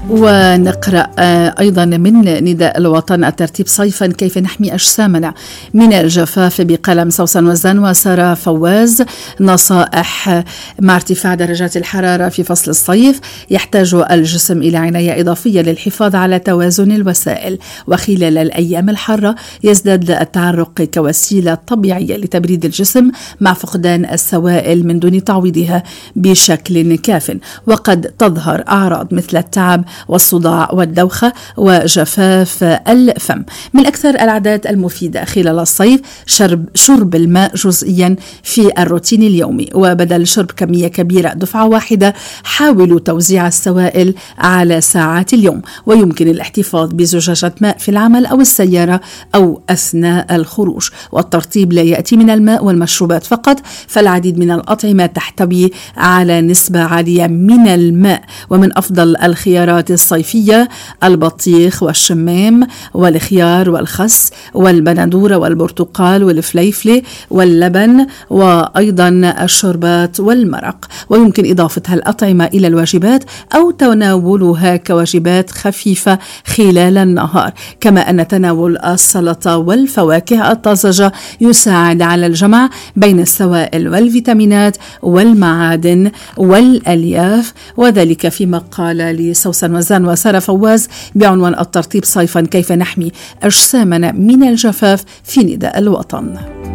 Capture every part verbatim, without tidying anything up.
ونقرأ أيضا من نداء الوطن الترتيب صيفا كيف نحمي أجسامنا من الجفاف بقلم سوسن وزن وسارة فواز. نصائح: مع ارتفاع درجات الحرارة في فصل الصيف يحتاج الجسم إلى عناية إضافية للحفاظ على توازن الوسائل، وخلال الأيام الحارة يزداد التعرق كوسيلة طبيعية لتبريد الجسم مع فقدان السوائل من دون تعويضها بشكل كاف، وقد تظهر أعراض مثل التعب والصداع والدوخة وجفاف الفم. من أكثر العادات المفيدة خلال الصيف شرب شرب الماء جزئيا في الروتين اليومي، وبدل شرب كمية كبيرة دفعة واحدة حاولوا توزيع السوائل على ساعات اليوم، ويمكن الاحتفاظ بزجاجة ماء في العمل أو السيارة أو أثناء الخروج. والترطيب لا يأتي من الماء والمشروبات فقط، فالعديد من الأطعمة تحتوي على نسبة عالية من الماء، ومن أفضل الخيارات الصيفية البطيخ والشمام والخيار والخس والبندورة والبرتقال والفليفلة واللبن، وأيضا الشوربات والمرق. ويمكن إضافتها الأطعمة إلى الوجبات أو تناولها كوجبات خفيفة خلال النهار، كما أن تناول السلطة والفواكه الطازجة يساعد على الجمع بين السوائل والفيتامينات والمعادن والألياف، وذلك في مقال لسوسن وزن وسارة فواز بعنوان الترطيب صيفا كيف نحمي أجسامنا من الجفاف في نداء الوطن.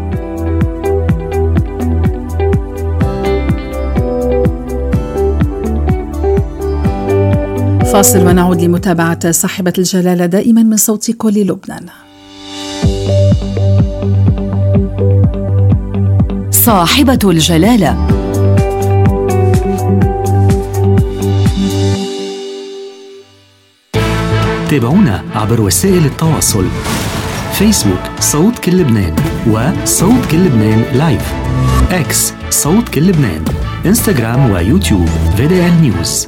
فاصل ونعود لمتابعة صاحبة الجلالة دائما من صوت كل لبنان. صاحبة الجلالة. تابعونا عبر وسائل التواصل: فيسبوك صوت كل لبنان، وصوت كل لبنان لايف، اكس صوت كل لبنان، انستغرام ويوتيوب في دي إل نيوز.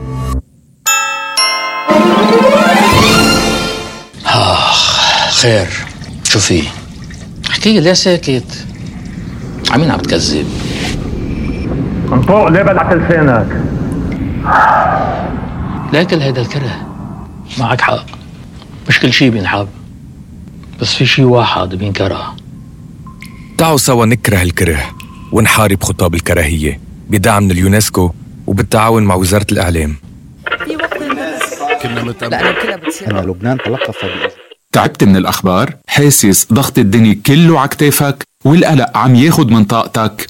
آخ خير، شو في؟ احكي لي ساكت، عمين عم تكذب؟ انطق، ليه بلعت لسانك؟ لاكل هيدا الكره. معك حق، مش كل شي بينحب، بس في شي واحد بينكره. تعالوا سوا نكره الكره ونحارب خطاب الكراهية بدعم من اليونسكو وبالتعاون مع وزارة الإعلام. كنا متأمل أن لبنان تلقف تعبت من الأخبار؟ حاسس ضغط الدنيا كله عكتافك والقلق عم ياخد من طاقتك؟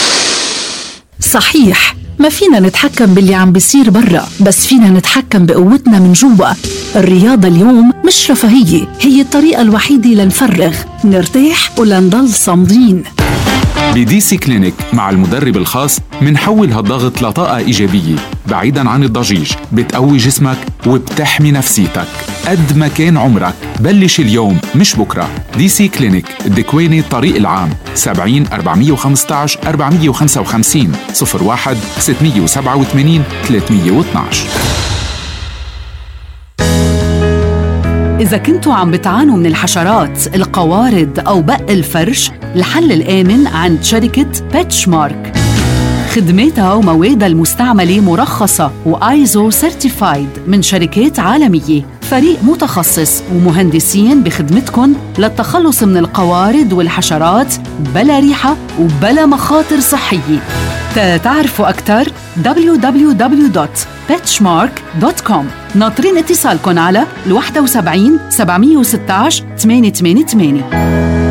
صحيح، ما فينا نتحكم باللي عم بيصير برا، بس فينا نتحكم بقوتنا من جوا. الرياضة اليوم مش رفاهية، هي الطريقة الوحيدة لنفرغ، نرتاح ولنضل صامدين. بدي سي كلينيك مع المدرب الخاص منحول هالضغط لطاقة إيجابية بعيداً عن الضجيج، بتقوي جسمك وبتحمي نفسيتك. قد ما كان عمرك بلش اليوم مش بكرة. دي سي كلينيك، الدكواني الطريق العام، سبعين أربعمية وخمستعش أربعمية وخمسة وخمسين صفر واحد ستمية وسبعة وثمانين ثلاثمية واثناعش. إذا كنتوا عم بتعانوا من الحشرات، القوارض أو بق الفرش، الحل الآمن عند شركة بيتشمارك. خدماتها وموادها المستعملة مرخصة وآيزو سيرتيفايد من شركات عالمية. فريق متخصص ومهندسين بخدمتكم للتخلص من القوارض والحشرات بلا ريحة وبلا مخاطر صحية. تعرفوا أكثر دبليو دبليو دبليو دوت بيتشمارك دوت كوم. ناطرين اتصالكم على واحد سبعين سبعمية وستة عشر ثمانية ثمانية ثمانية.